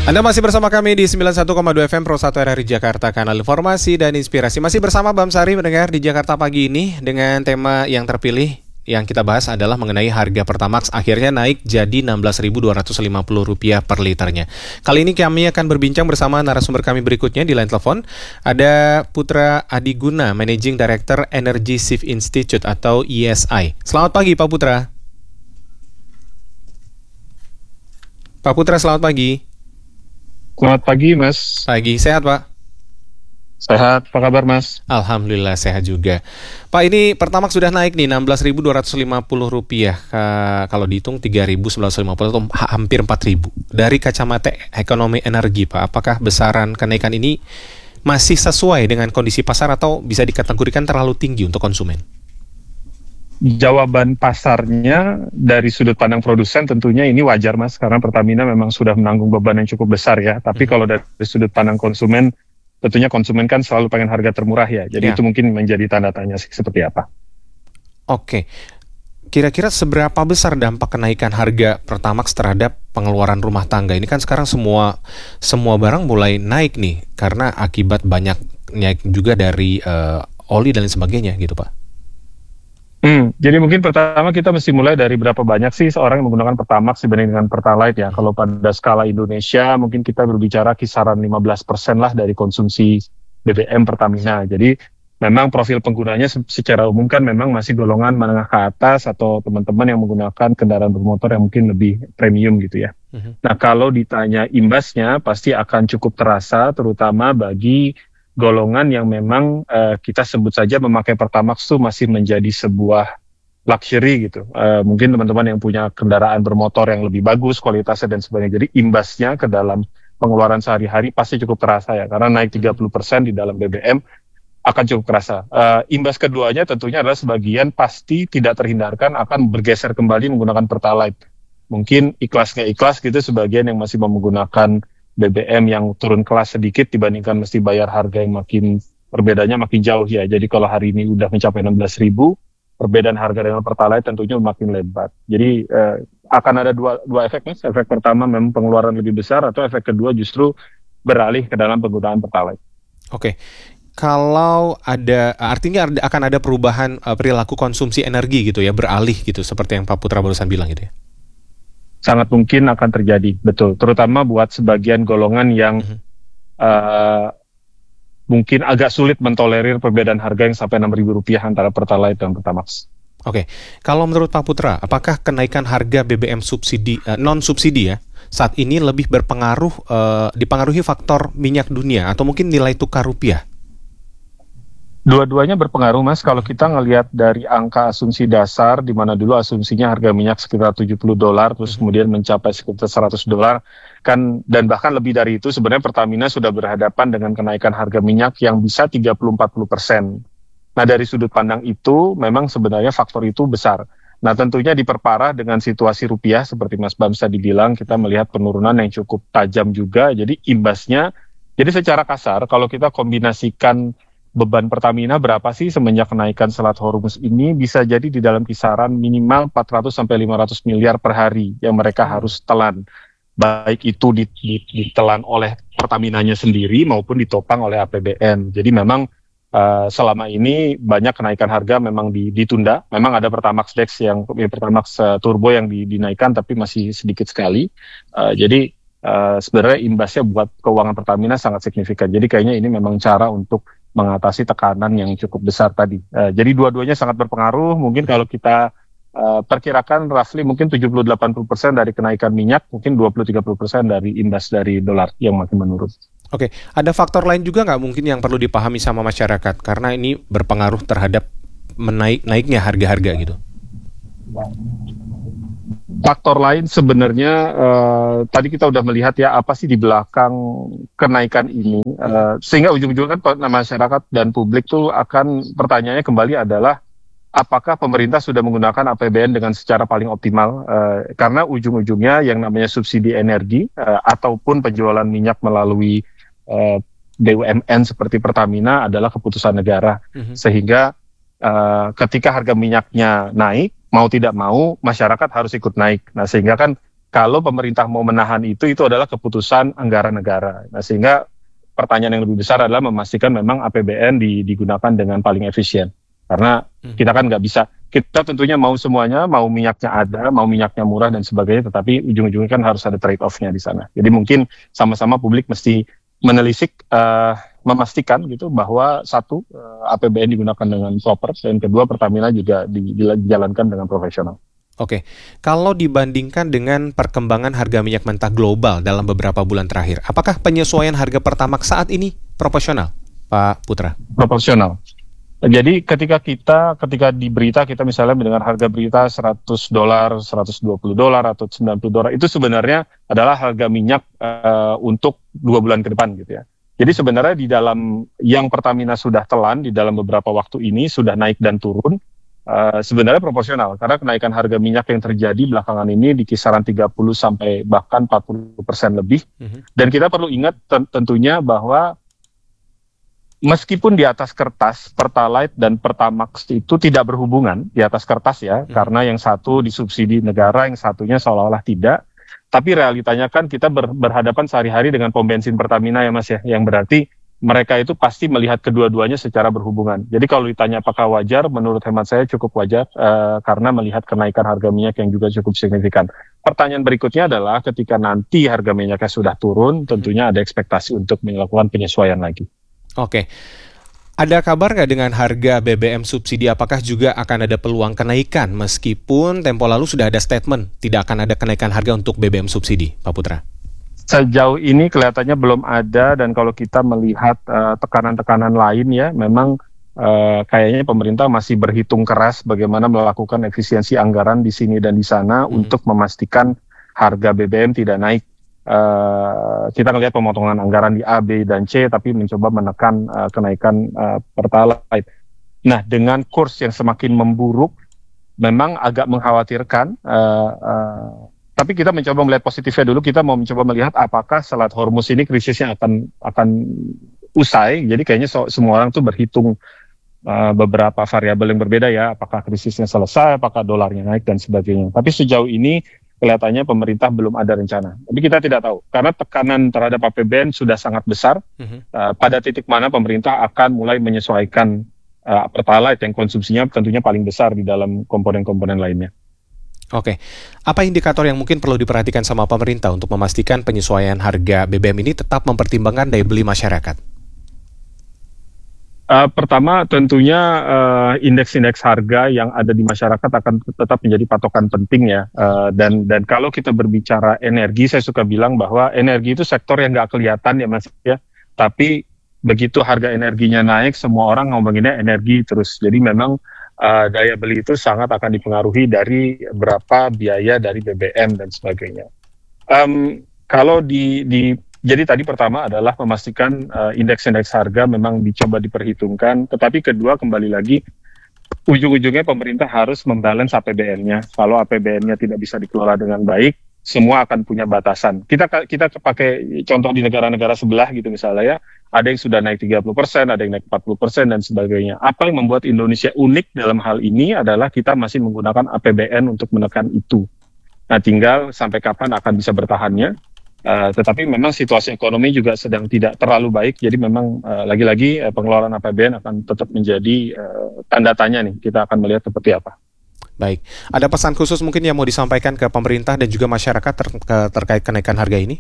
Anda masih bersama kami di 91,2 FM Pro 1 RRI Jakarta, kanal informasi dan inspirasi. Masih bersama Bam Sari mendengar di Jakarta pagi ini dengan tema yang terpilih yang kita bahas adalah mengenai harga Pertamax akhirnya naik jadi Rp16.250 per liternya. Kali ini kami akan berbincang bersama narasumber kami berikutnya di line telepon. Ada Putra Adiguna, Managing Director Energy Shift Institute atau ESI. Selamat pagi Pak Putra. Pak Putra, selamat pagi. Selamat pagi, Mas. Pagi, sehat Pak? Sehat, apa kabar, Mas? Alhamdulillah sehat juga. Pak, ini Pertamax sudah naik nih Rp16.250. Kalau dihitung 3.950 atau hampir 4.000. Dari kacamata ekonomi energi, Pak, apakah besaran kenaikan ini masih sesuai dengan kondisi pasar atau bisa dikategorikan terlalu tinggi untuk konsumen? Jawaban pasarnya dari sudut pandang produsen tentunya ini wajar, Mas, karena Pertamina memang sudah menanggung beban yang cukup besar ya. Tapi kalau dari sudut pandang konsumen, tentunya konsumen kan selalu pengen harga termurah ya. Jadi itu mungkin menjadi tanda tanya seperti apa. Oke. Kira-kira seberapa besar dampak kenaikan harga Pertamax terhadap pengeluaran rumah tangga? Ini kan sekarang semua barang mulai naik nih karena akibat banyak naik juga dari oli dan lain sebagainya gitu, Pak. Jadi mungkin pertama kita mesti mulai dari berapa banyak sih seorang yang menggunakan Pertamax dibanding dengan Pertalite ya. Kalau pada skala Indonesia mungkin kita berbicara kisaran 15% lah dari konsumsi BBM Pertamina. Jadi memang profil penggunanya secara umum kan memang masih golongan menengah ke atas atau teman-teman yang menggunakan kendaraan bermotor yang mungkin lebih premium gitu ya. Nah kalau ditanya imbasnya pasti akan cukup terasa terutama bagi golongan yang memang kita sebut saja memakai Pertamax itu masih menjadi sebuah luxury gitu. Mungkin teman-teman yang punya kendaraan bermotor yang lebih bagus kualitasnya dan sebagainya. Jadi imbasnya ke dalam pengeluaran sehari-hari pasti cukup terasa ya. Karena naik 30% di dalam BBM akan cukup terasa. Imbas keduanya tentunya adalah sebagian pasti tidak terhindarkan akan bergeser kembali menggunakan Pertalite. Mungkin ikhlas nggak ikhlas gitu sebagian yang masih menggunakan BBM yang turun kelas sedikit dibandingkan mesti bayar harga yang perbedaannya makin jauh ya. Jadi kalau hari ini udah mencapai 16.000, perbedaan harga dengan Pertalite tentunya makin lebar. Jadi akan ada dua efek, Mas. Efek pertama memang pengeluaran lebih besar atau efek kedua justru beralih ke dalam penggunaan Pertalite. Oke. Kalau artinya akan ada perubahan perilaku konsumsi energi gitu ya, beralih gitu seperti yang Pak Putra barusan bilang gitu ya. Sangat mungkin akan terjadi, betul. Terutama buat sebagian golongan yang mungkin agak sulit mentolerir perbedaan harga yang sampai Rp6.000 antara Pertalite dan Pertamax. Oke, kalau menurut Pak Putra, apakah kenaikan harga BBM subsidi non-subsidi ya saat ini lebih dipengaruhi faktor minyak dunia atau mungkin nilai tukar rupiah? Dua-duanya berpengaruh, Mas. Kalau kita ngelihat dari angka asumsi dasar, di mana dulu asumsinya harga minyak sekitar $70, terus kemudian mencapai sekitar $100, kan, dan bahkan lebih dari itu, sebenarnya Pertamina sudah berhadapan dengan kenaikan harga minyak yang bisa 30-40%. Nah, dari sudut pandang itu, memang sebenarnya faktor itu besar. Nah, tentunya diperparah dengan situasi rupiah, seperti Mas Bams tadi bilang, kita melihat penurunan yang cukup tajam juga, jadi imbasnya, jadi secara kasar, kalau kita kombinasikan beban Pertamina berapa sih semenjak kenaikan Selat Hormuz ini bisa jadi di dalam kisaran minimal 400-500 miliar per hari yang mereka harus telan. Baik itu ditelan oleh Pertaminanya sendiri maupun ditopang oleh APBN. Jadi memang selama ini banyak kenaikan harga memang ditunda. Memang ada Pertamax Dex Pertamax Turbo yang dinaikkan tapi masih sedikit sekali. Jadi sebenarnya imbasnya buat keuangan Pertamina sangat signifikan. Jadi kayaknya ini memang cara untuk mengatasi tekanan yang cukup besar tadi. Jadi dua-duanya sangat berpengaruh. Mungkin kalau kita perkirakan roughly mungkin 70-80% dari kenaikan minyak, mungkin 20-30% dari imbas dari dolar yang makin menurun. Oke, ada faktor lain juga nggak mungkin yang perlu dipahami sama masyarakat? Karena ini berpengaruh terhadap naiknya harga-harga gitu. Faktor lain sebenarnya tadi kita udah melihat ya apa sih di belakang kenaikan ini sehingga ujung-ujungnya kan masyarakat dan publik tuh akan pertanyaannya kembali adalah apakah pemerintah sudah menggunakan APBN dengan secara paling optimal karena ujung-ujungnya yang namanya subsidi energi ataupun penjualan minyak melalui BUMN seperti Pertamina adalah keputusan negara sehingga ketika harga minyaknya naik mau tidak mau masyarakat harus ikut naik. Nah sehingga kan kalau pemerintah mau menahan itu adalah keputusan anggaran negara. Nah, sehingga pertanyaan yang lebih besar adalah memastikan memang APBN digunakan dengan paling efisien. Karena kita kan nggak bisa, kita tentunya mau semuanya, mau minyaknya ada, mau minyaknya murah dan sebagainya, tetapi ujung-ujungnya kan harus ada trade-off-nya di sana. Jadi mungkin sama-sama publik mesti menelisik, memastikan gitu bahwa satu, APBN digunakan dengan proper, dan kedua Pertamina juga dijalankan dengan profesional. Oke, kalau dibandingkan dengan perkembangan harga minyak mentah global dalam beberapa bulan terakhir, apakah penyesuaian harga Pertamax saat ini proporsional, Pak Putra? Proporsional. Jadi ketika di berita kita misalnya mendengar harga berita $100, $120 atau $90, itu sebenarnya adalah harga minyak untuk 2 bulan ke depan gitu ya. Jadi sebenarnya di dalam yang Pertamina sudah telan di dalam beberapa waktu ini sudah naik dan turun. Sebenarnya proporsional karena kenaikan harga minyak yang terjadi belakangan ini di kisaran 30 sampai bahkan 40% lebih. Dan kita perlu ingat tentunya bahwa meskipun di atas kertas Pertalite dan Pertamax itu tidak berhubungan di atas kertas ya, karena yang satu disubsidi negara, yang satunya seolah-olah tidak. Tapi realitanya kan kita berhadapan sehari-hari dengan pom bensin Pertamina ya Mas ya, yang berarti mereka itu pasti melihat kedua-duanya secara berhubungan. Jadi kalau ditanya apakah wajar, menurut hemat saya cukup wajar karena melihat kenaikan harga minyak yang juga cukup signifikan. Pertanyaan berikutnya adalah ketika nanti harga minyaknya sudah turun, tentunya ada ekspektasi untuk melakukan penyesuaian lagi. Oke, ada kabar nggak dengan harga BBM subsidi? Apakah juga akan ada peluang kenaikan meskipun tempo lalu sudah ada statement tidak akan ada kenaikan harga untuk BBM subsidi, Pak Putra? Sejauh ini kelihatannya belum ada, dan kalau kita melihat tekanan-tekanan lain ya, memang kayaknya pemerintah masih berhitung keras bagaimana melakukan efisiensi anggaran di sini dan di sana untuk memastikan harga BBM tidak naik. Kita melihat pemotongan anggaran di A, B, dan C, tapi mencoba menekan kenaikan Pertalite. Nah, dengan kurs yang semakin memburuk, memang agak mengkhawatirkan. Tapi kita mencoba melihat positifnya dulu. Kita mau mencoba melihat apakah Selat Hormuz ini krisisnya akan usai. Jadi kayaknya semua orang tuh berhitung beberapa variabel yang berbeda ya. Apakah krisisnya selesai, apakah dolarnya naik dan sebagainya. Tapi sejauh ini kelihatannya pemerintah belum ada rencana. Tapi kita tidak tahu karena tekanan terhadap APBN sudah sangat besar. Pada titik mana pemerintah akan mulai menyesuaikan Pertalite yang konsumsinya tentunya paling besar di dalam komponen-komponen lainnya. Oke, apa indikator yang mungkin perlu diperhatikan sama pemerintah untuk memastikan penyesuaian harga BBM ini tetap mempertimbangkan daya beli masyarakat? Pertama tentunya indeks-indeks harga yang ada di masyarakat akan tetap menjadi patokan penting ya. Dan kalau kita berbicara energi, saya suka bilang bahwa energi itu sektor yang nggak kelihatan ya Mas ya. Tapi begitu harga energinya naik, semua orang ngomonginnya energi terus. Jadi memang daya beli itu sangat akan dipengaruhi dari berapa biaya dari BBM dan sebagainya. Kalau jadi tadi pertama adalah memastikan indeks-indeks harga memang dicoba diperhitungkan, tetapi kedua kembali lagi ujung-ujungnya pemerintah harus membalance APBN-nya. Kalau APBN-nya tidak bisa dikelola dengan baik, semua akan punya batasan. Kita pakai contoh di negara-negara sebelah gitu misalnya ya, ada yang sudah naik 30%, ada yang naik 40% dan sebagainya. Apa yang membuat Indonesia unik dalam hal ini adalah kita masih menggunakan APBN untuk menekan itu. Nah, tinggal sampai kapan akan bisa bertahannya. Tetapi memang situasi ekonomi juga sedang tidak terlalu baik, jadi memang lagi-lagi pengelolaan APBN akan tetap menjadi tanda tanya nih, kita akan melihat seperti apa. Baik, ada pesan khusus mungkin yang mau disampaikan ke pemerintah dan juga masyarakat terkait kenaikan harga ini?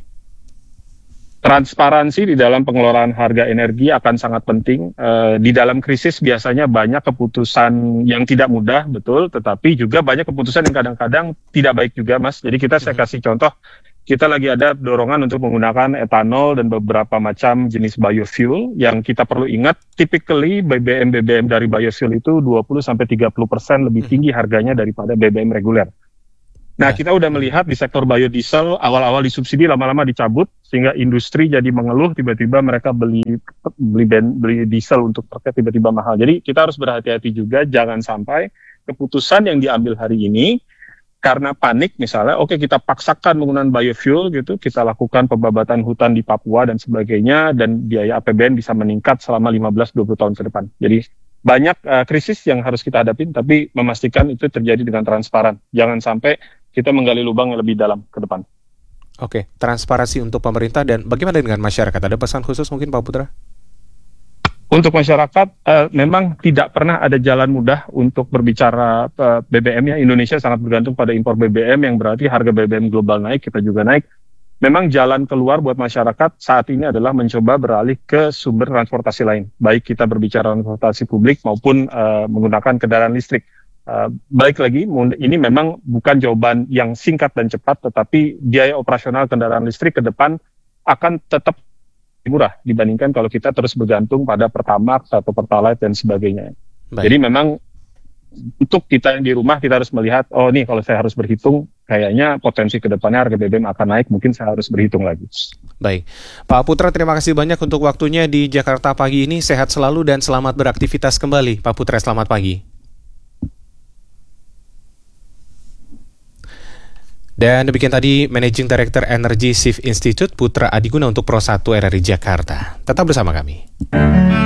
Transparansi di dalam pengelolaan harga energi akan sangat penting. Di dalam krisis biasanya banyak keputusan yang tidak mudah, betul, tetapi juga banyak keputusan yang kadang-kadang tidak baik juga, Mas. Jadi saya kasih contoh, kita lagi ada dorongan untuk menggunakan etanol dan beberapa macam jenis biofuel yang kita perlu ingat, typically BBM dari biofuel itu 20-30% lebih tinggi harganya daripada BBM reguler. Nah, kita udah melihat di sektor biodiesel awal-awal disubsidi, lama-lama dicabut sehingga industri jadi mengeluh, tiba-tiba mereka beli diesel untuk truknya tiba-tiba mahal. Jadi kita harus berhati-hati juga, jangan sampai keputusan yang diambil hari ini karena panik misalnya, oke kita paksakan menggunakan biofuel gitu, kita lakukan pembabatan hutan di Papua dan sebagainya, dan biaya APBN bisa meningkat selama 15-20 tahun ke depan. Jadi banyak krisis yang harus kita hadapin, tapi memastikan itu terjadi dengan transparan. Jangan sampai kita menggali lubang yang lebih dalam ke depan. Oke, transparansi untuk pemerintah dan bagaimana dengan masyarakat? Ada pesan khusus mungkin Pak Putra? Untuk masyarakat, memang tidak pernah ada jalan mudah untuk berbicara BBM ya. Indonesia sangat bergantung pada impor BBM, yang berarti harga BBM global naik, kita juga naik. Memang jalan keluar buat masyarakat saat ini adalah mencoba beralih ke sumber transportasi lain. Baik kita berbicara transportasi publik maupun menggunakan kendaraan listrik. Balik lagi, ini memang bukan jawaban yang singkat dan cepat, tetapi biaya operasional kendaraan listrik ke depan akan tetap murah dibandingkan kalau kita terus bergantung pada Pertamax atau Pertalite dan sebagainya. Baik. Jadi memang untuk kita yang di rumah kita harus melihat, oh nih kalau saya harus berhitung, kayaknya potensi ke depannya harga BBM akan naik, mungkin saya harus berhitung lagi. Baik, Pak Putra terima kasih banyak untuk waktunya di Jakarta pagi ini. Sehat selalu dan selamat beraktivitas kembali. Pak Putra, selamat pagi. Dan demikian tadi Managing Director Energy Shift Institute Putra Adiguna untuk Pro 1 RRI Jakarta. Tetap bersama kami.